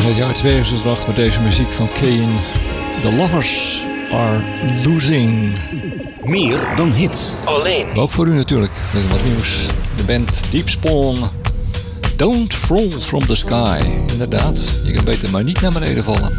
Het jaar 2008 met deze muziek van Kane. The Lovers Are Losing. Meer dan hits. Alleen. Maar ook voor u natuurlijk, met wat nieuws. De band Deep Spawn. Don't Fall From The Sky. Inderdaad, je kan beter maar niet naar beneden vallen.